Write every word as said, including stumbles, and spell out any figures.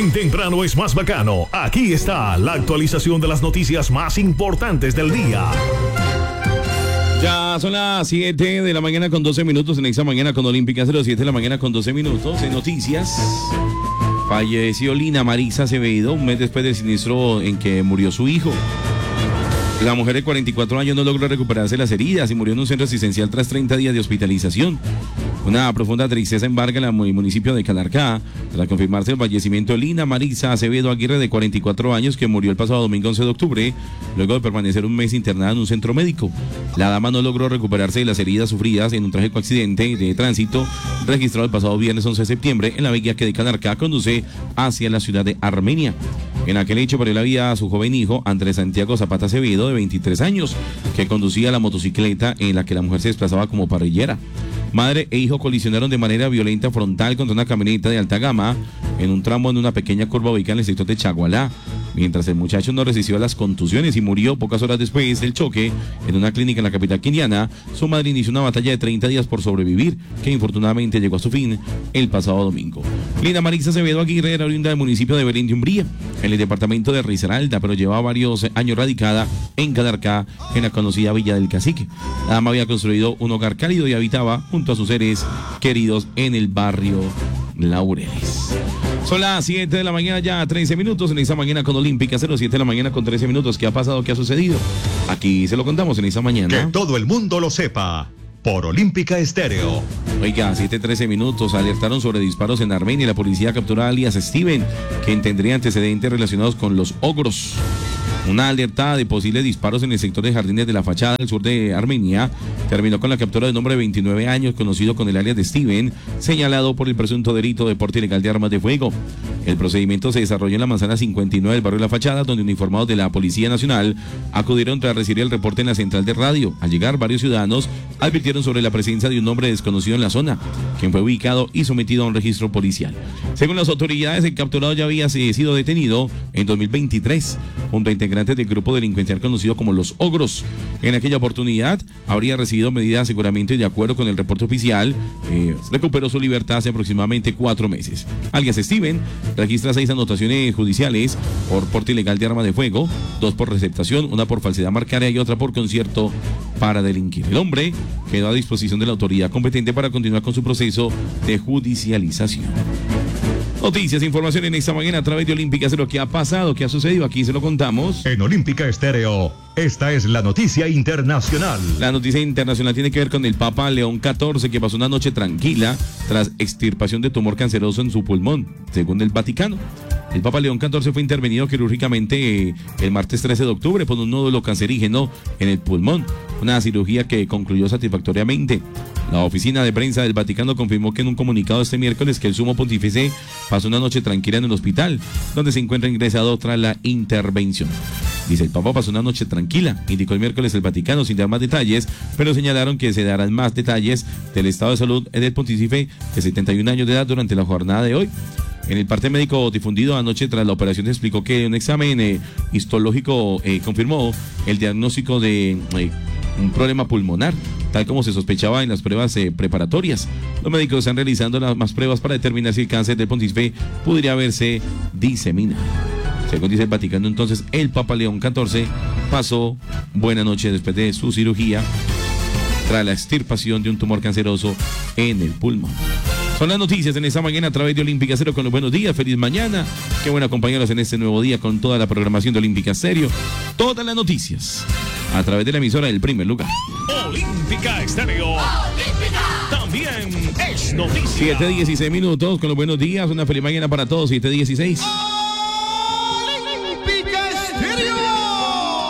Bien temprano es más bacano. Aquí está la actualización de las noticias más importantes del día. Ya son las siete de la mañana con doce minutos en esta mañana con Olímpica cero siete de la mañana con doce minutos en noticias. Falleció Lina Marisa Acevedo un mes después del siniestro en que murió su hijo. La mujer de cuarenta y cuatro años no logró recuperarse de las heridas y murió en un centro asistencial tras treinta días de hospitalización. Una profunda tristeza embarga en el municipio de Calarcá tras confirmarse el fallecimiento de Lina Marisa Acevedo Aguirre, de cuarenta y cuatro años, que murió el pasado domingo once de octubre, luego de permanecer un mes internada en un centro médico. La dama no logró recuperarse de las heridas sufridas en un trágico accidente de tránsito registrado el pasado viernes once de septiembre en la vía que de Calarcá conduce hacia la ciudad de Armenia. En aquel hecho perdió la vida a su joven hijo, Andrés Santiago Zapata Acevedo, de veintitrés años, que conducía la motocicleta en la que la mujer se desplazaba como parrillera. Madre e hijo colisionaron de manera violenta frontal contra una camioneta de alta gama en un tramo en una pequeña curva ubicada en el sector de Chagualá, mientras el muchacho no resistió a las contusiones y murió pocas horas después del choque en una clínica en la capital quindiana. Su madre inició una batalla de treinta días por sobrevivir, que infortunadamente llegó a su fin el pasado domingo. Lina Marisa Acevedo Aguirre era oriunda del municipio de Belén de Umbría, en el departamento de Risaralda, pero llevaba varios años radicada en Calarcá, en la conocida Villa del Cacique. La dama había construido un hogar cálido y habitaba junto a sus seres queridos en el barrio Laureles. Son las siete de la mañana, ya trece minutos en esta mañana con Olímpica cero siete de la mañana con trece minutos. ¿Qué ha pasado? ¿Qué ha sucedido? Aquí se lo contamos en esta mañana. Que todo el mundo lo sepa por Olímpica Estéreo. Oiga, siete trece minutos, alertaron sobre disparos en Armenia y la policía capturó a alias Steven, quien tendría antecedentes relacionados con los ogros. Una alerta de posibles disparos en el sector de Jardines de la Fachada del sur de Armenia terminó con la captura de un hombre de veintinueve años conocido con el alias de Steven, señalado por el presunto delito de porte ilegal de armas de fuego. El procedimiento se desarrolló en la manzana cincuenta y nueve del barrio La Fachada, donde uniformados de la Policía Nacional acudieron tras recibir el reporte en la central de radio. Al llegar, varios ciudadanos advirtieron sobre la presencia de un hombre desconocido en la zona, quien fue ubicado y sometido a un registro policial. Según las autoridades, el capturado ya había sido detenido en dos mil veintitrés junto a integrantes del grupo delincuencial conocido como los Ogros. En aquella oportunidad habría recibido medidas de aseguramiento y, de acuerdo con el reporte oficial, eh, recuperó su libertad hace aproximadamente cuatro meses. Alias Steven registra seis anotaciones judiciales por porte ilegal de arma de fuego, dos por receptación, una por falsedad marcaria y otra por concierto para delinquir. El hombre quedó a disposición de la autoridad competente para continuar con su proceso de judicialización. Noticias, información en esta mañana a través de Olímpica Cero. ¿Qué ha pasado? ¿Qué ha sucedido? Aquí se lo contamos. En Olímpica Estéreo, esta es la noticia internacional. La noticia internacional tiene que ver con el Papa León catorce, que pasó una noche tranquila tras extirpación de tumor canceroso en su pulmón, según el Vaticano. El Papa León catorce fue intervenido quirúrgicamente el martes trece de octubre por un nódulo cancerígeno en el pulmón, una cirugía que concluyó satisfactoriamente. La oficina de prensa del Vaticano confirmó que en un comunicado este miércoles que el sumo pontífice pasó una noche tranquila en el hospital, donde se encuentra ingresado tras la intervención. Dice, el Papa pasó una noche tranquila, indicó el miércoles el Vaticano sin dar más detalles, pero señalaron que se darán más detalles del estado de salud del pontífice de setenta y un años de edad durante la jornada de hoy. En el parte médico difundido anoche tras la operación se explicó que un examen eh, histológico eh, confirmó el diagnóstico de eh, un problema pulmonar, tal como se sospechaba en las pruebas eh, preparatorias. Los médicos están realizando las más pruebas para determinar si el cáncer del pontífice podría haberse diseminado. Según dice el Vaticano, entonces, el Papa León catorce pasó buena noche después de su cirugía tras la extirpación de un tumor canceroso en el pulmón. Son las noticias en esta mañana a través de Olímpica Cero con los buenos días. Feliz mañana. Qué bueno acompañarlos en este nuevo día con toda la programación de Olímpica Estéreo. Todas las noticias a través de la emisora del primer lugar. Olímpica Estéreo. Olímpica. También es noticia. siete dieciséis minutos con los buenos días. Una feliz mañana para todos. siete dieciséis.